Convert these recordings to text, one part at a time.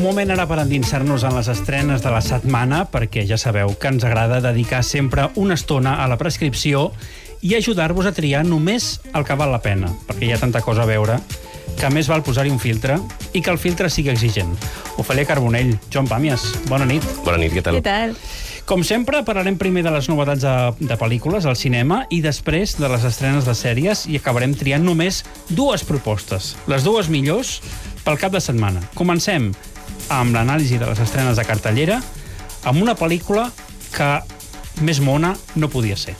moment ara per endinsar-nos en les estrenes de la setmana, perquè ja sabeu que ens agrada dedicar sempre una estona a la prescripció i ajudar-vos a triar només el que val la pena, perquè hi ha tanta cosa a veure que més val posar-hi un filtre i que el filtre sigui exigent. Ofèlia Carbonell, Joan Pàmies, bona nit. Bona nit, què tal? Què tal? Com sempre, parlarem primer de les novetats de pel·lícules al cinema i després de les estrenes de sèries i acabarem triant només dues propostes, les dues millors pel cap de setmana. Comencem amb l'anàlisi de les estrenes de cartellera amb una pel·lícula que més mona no podia ser.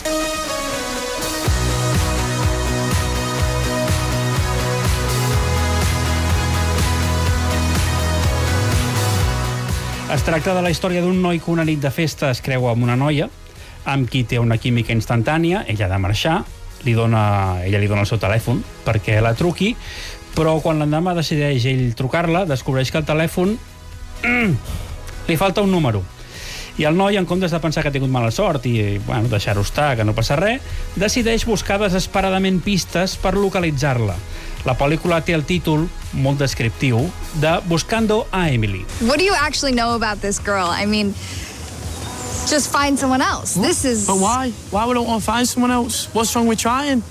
Es tracta de la història d'un noi que una nit de festa es creua amb una noia, amb qui té una química instantània, ella ha de marxar, ella li dona el seu telèfon perquè la truqui, però quan l'endemà decideix ell trucar-la, descobreix que el telèfon li falta un número. I el noi, en comptes de pensar que ha tingut mala sort i deixar-ho estar, que no passa res, decideix buscar desesperadament pistes per localitzar-la. La pel·lícula té el títol, molt descriptiu, de Buscando a Emily. What do you actually know about this girl? I mean, just find someone else. What? This is... But why? Why would I want to find someone else? What's wrong with trying?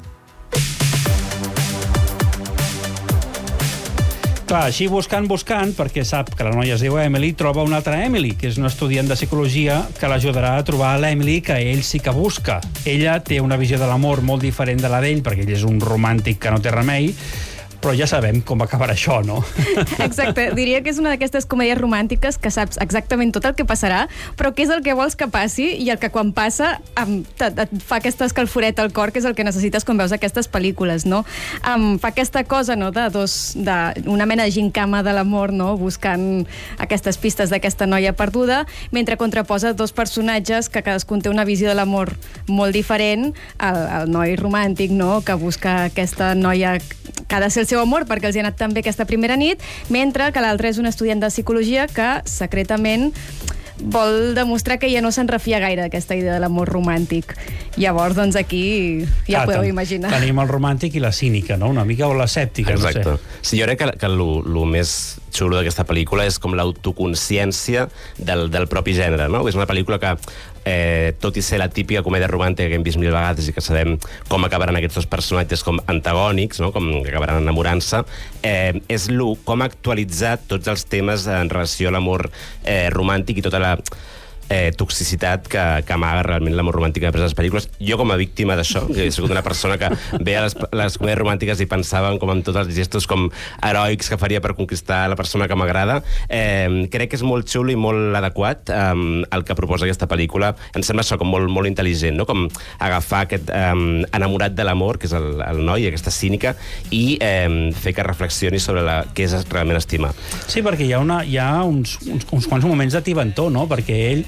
Clar, així buscant, perquè sap que la noia es diu Emily, troba una altra Emily, que és una estudiant de psicologia que l'ajudarà a trobar l'Emily que ell sí que busca. Ella té una visió de l'amor molt diferent de la d'ell, perquè ell és un romàntic que no té remei, però ja sabem com acabarà això, no? Exacte, diria que és una d'aquestes comèdies romàntiques que saps exactament tot el que passarà, però què és el que vols que passi i el que quan passa et fa aquesta escalforeta al cor, que és el que necessites quan veus aquestes pel·lícules, no? Fa aquesta cosa, no?, d'una mena de gincama de l'amor, no?, buscant aquestes pistes d'aquesta noia perduda, mentre contraposa dos personatges que cadascun té una visió de l'amor molt diferent, el noi romàntic, no?, que busca aquesta noia que ha de ser el seu amor perquè els hi ha anat tan bé aquesta primera nit, mentre que l'altre és un estudiant de psicologia que secretament vol demostrar que ja no se'n refia gaire d'aquesta idea de l'amor romàntic. Llavors, doncs, aquí ja podeu imaginar. Tenim el romàntic i la cínica, no? Una mica, o l'escèptica, no sé. Exacte. Sí, jo crec que el més xulo d'aquesta pel·lícula és com l'autoconsciència del propi gènere, no? És una pel·lícula que, tot i ser la típica comèdia romàntica que hem vist mil vegades i que sabem com acabaran aquests dos personatges com antagònics, no?, com que acabaran enamorant-se, és com ha actualitzat tots els temes en relació a l'amor romàntic i tota la toxicitat que amaga realment l'amor romàntic després de les pel·lícules. Jo, com a víctima d'això, que he sigut una persona que veia les comèdies romàntiques i pensava com en tots els gestos com heroics que faria per conquistar la persona que m'agrada, crec que és molt xulo i molt adequat el que proposa aquesta pel·lícula. Em sembla això com molt intel·ligent, no?, com agafar aquest enamorat de l'amor, que és el noi, aquesta cínica, i fer que reflexioni sobre què és realment estimar. Sí, perquè hi ha uns quants moments de tibantó, no?, perquè ell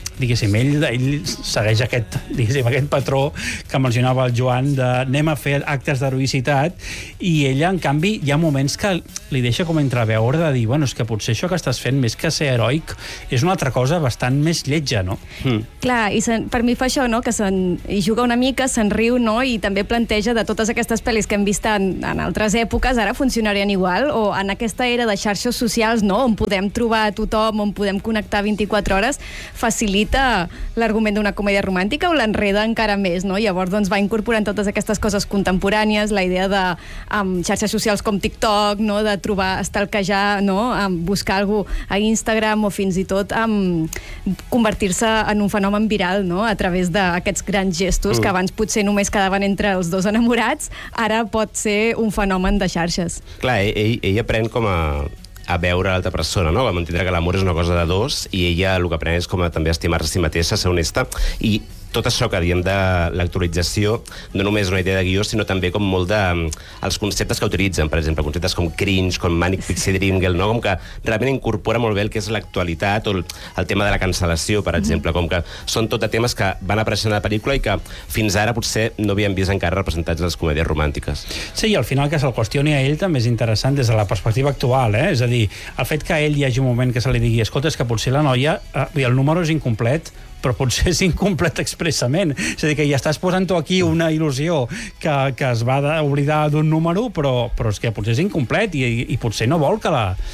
segueix aquest patró que mencionava el Joan d'anem a fer actes d'heroïcitat, i ella, en canvi, hi ha moments que li deixa com entreveure de dir, bueno, és que potser això que estàs fent, més que ser heroic, és una altra cosa bastant més lletja, no? Clar, i per mi fa això, no?, que hi juga una mica, se'n riu, no?, i també planteja de totes aquestes pel·lis que hem vist en altres èpoques, ara funcionarien igual, o en aquesta era de xarxes socials, no?, on podem trobar a tothom, on podem connectar 24 hores, facilita l'argument d'una comèdia romàntica o l'enreda encara més, no? Llavors, doncs, va incorporant totes aquestes coses contemporànies, la idea de xarxes socials com TikTok, no?, de trobar, stalkejar, no?, buscar algú a Instagram o fins i tot convertir-se en un fenomen viral, no?, a través d'aquests grans gestos que abans potser només quedaven entre els dos enamorats, ara pot ser un fenomen de xarxes. Clar, ell aprèn com a veure l'altra persona, no? Com entendre que l'amor és una cosa de dos i ella el que aprèn és com a també estimar-se a si mateixa, ser honesta, i tot això que diem de l'actualització no només és una idea de guió, sinó també com molt de els conceptes que utilitzen, per exemple, conceptes com cringe, com Manic Pixie Dream Girl, no? Com que realment incorpora molt bé el que és l'actualitat o el tema de la cancel·lació, per exemple, com que són tot de temes que van apareixent a la pel·lícula i que fins ara potser no havíem vist encara representats en les comèdies romàntiques. Sí, i al final que se'l qüestioni a ell també és interessant des de la perspectiva actual, és a dir, el fet que a ell hi hagi un moment que se li digui, escolta, és que potser la noia, el número és incomplet, però potser és incomplet expressament. És a dir, que ja estàs posant tu aquí una il·lusió que es va oblidar d'un número, però és que potser és incomplet i potser no vol que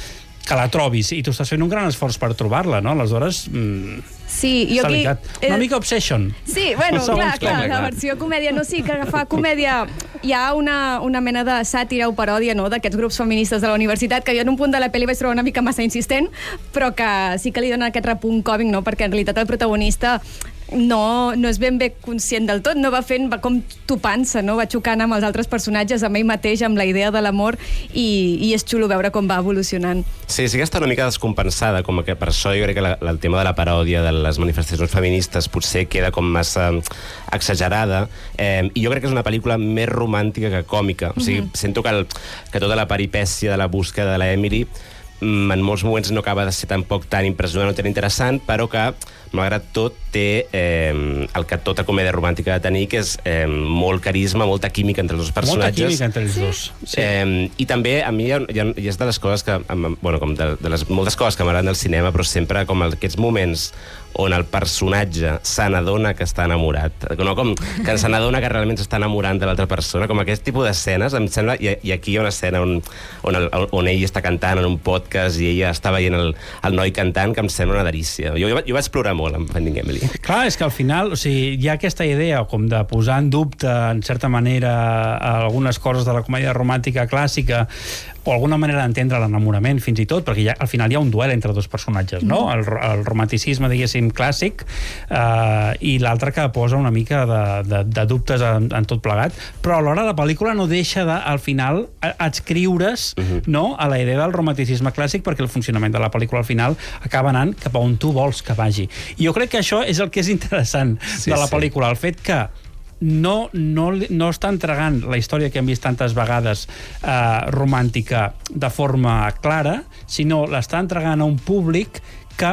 que la trobis, i tu estàs fent un gran esforç per trobar-la, no? Aleshores, Sí, jo aquí... Una mica Obsession. Sí, bueno, Segons clar, com. la versió comèdia, no, sí, que agafar comèdia... Hi ha una mena de sàtira o paròdia, no?, d'aquests grups feministes de la universitat, que jo en un punt de la pel·li vaig trobar una mica massa insistent, però que sí que li donen aquest repunt còmic, no?, perquè en realitat el protagonista no és ben bé conscient del tot, no va com topant-se, no? Va xocant amb els altres personatges, amb ell mateix, amb la idea de l'amor, i és xulo veure com va evolucionant. Sí que està una mica descompensada, com que per això jo crec que el tema de la paròdia de les manifestacions feministes potser queda com massa exagerada, i jo crec que és una pel·lícula més romàntica que còmica. O sigui, sento que tota la peripècia de la búsqueda de l'Emily en molts moments no acaba de ser tampoc tan impressionant o tan interessant, però que, malgrat tot, té el que tota comèdia romàntica ha de tenir, que és molt carisma, molta química entre els dos personatges. Molta química entre els dos. Sí. I també, a mi, és de les coses que... Bueno, com de les moltes coses que m'agraden del cinema, però sempre com aquests moments on el personatge se n'adona que està enamorat, no com que se n'adona que realment s'està enamorant de l'altra persona, com aquest tipus d'escenes, em sembla, i aquí hi ha una escena on ell està cantant en un podcast i ella està veient el noi cantant, que em sembla una derícia. Jo vaig plorar molt amb Finding Emily. Clar, és que al final, o sigui, hi ha aquesta idea com de posar en dubte, en certa manera, algunes coses de la comèdia romàntica clàssica, o alguna manera d'entendre l'enamorament, fins i tot, perquè al final hi ha un duel entre dos personatges, no? El romanticisme, diguéssim, clàssic, i l'altre que posa una mica de dubtes en tot plegat, però alhora la pel·lícula no deixa de, al final, adscriure's, no?, a la idea del romanticisme clàssic, perquè el funcionament de la pel·lícula al final acaba anant cap a on tu vols que vagi. I jo crec que això és el que és interessant de la pel·lícula, el fet que no està entregant la història que hem vist tantes vegades romàntica de forma clara, sinó l'està entregant a un públic que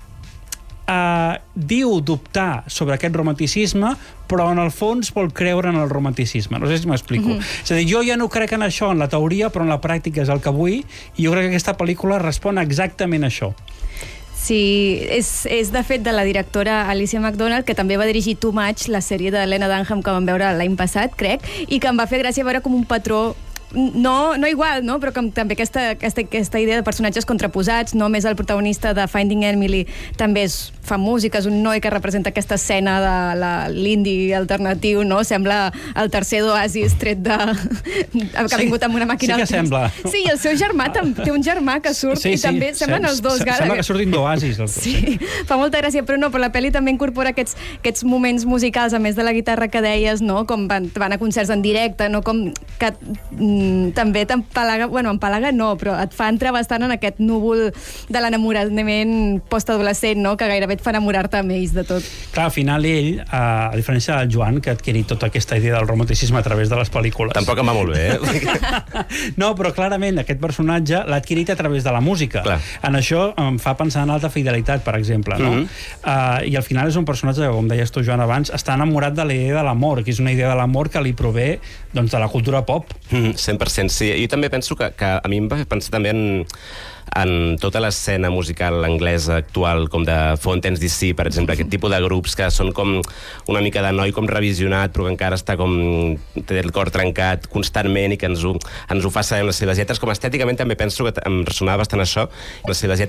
diu dubtar sobre aquest romanticisme, però en el fons vol creure en el romanticisme. No sé si m'explico. És a dir, jo ja no crec en això, en la teoria, però en la pràctica és el que vull, i jo crec que aquesta pel·lícula respon exactament a això. Sí, és de fet de la directora Alicia McDonald, que també va dirigir Too Much, la sèrie de Lena Dunham que vam veure l'any passat, crec, i que em va fer gràcia veure com un patró no igual, no? Però com també aquesta idea de personatges contraposats, no? Més el protagonista de Finding Emily també fa música, és un noi que representa aquesta escena de l'indie alternatiu, no? Sembla el tercer d'Oasis tret de... que ha vingut amb una màquina... Sí que sembla. Sí, i el seu germà té un germà que surt i també semblen els dos. Sembla que surtin d'Oasis. Sí, fa molta gràcia, però no, però la pel·li també incorpora aquests moments musicals, a més de la guitarra que deies, no? Com van a concerts en directe, no? Com que també t'empalaga, bueno, empalaga no, però et fa entrar bastant en aquest núvol de l'enamorament postadolescent, no? Que gairebé et fa enamorar-te amb ells de tot. Clar, al final ell, a diferència del Joan, que ha adquirit tota aquesta idea del romanticisme a través de les pel·lícules... Tampoc em va molt bé, eh? No, però clarament aquest personatge l'ha adquirit a través de la música. Clar. En això em fa pensar en Alta Fidelitat, per exemple, no? I al final és un personatge que, com deies tu, Joan, abans, està enamorat de la idea de l'amor, que és una idea de l'amor que li prové, doncs, de la cultura pop. 100%, sí. Jo també penso que a mi em va fer pensar també en tota l'escena musical anglesa actual, com de Fontaines DC, per exemple, aquest tipus de grups que són com una mica de noi com revisionat, però que encara està com té el cor trencat constantment i que ens ho fa saber amb les seves lletres. Com estèticament també penso que em ressonava bastant això. Les seves lletres